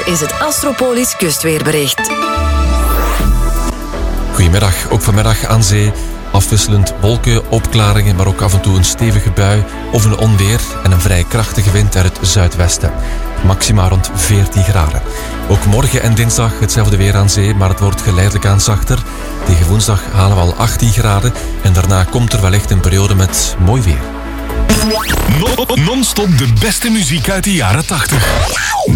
is het Astropolis kustweerbericht. Goedemiddag, ook vanmiddag aan zee. Afwisselend wolken, opklaringen, maar ook af en toe een stevige bui of een onweer en een vrij krachtige wind uit het zuidwesten. Maxima rond 14 graden. Ook morgen en dinsdag hetzelfde weer aan zee, maar het wordt geleidelijk aan zachter. Tegen woensdag halen we al 18 graden en daarna komt er wellicht een periode met mooi weer. Non-stop de beste muziek uit de jaren 80.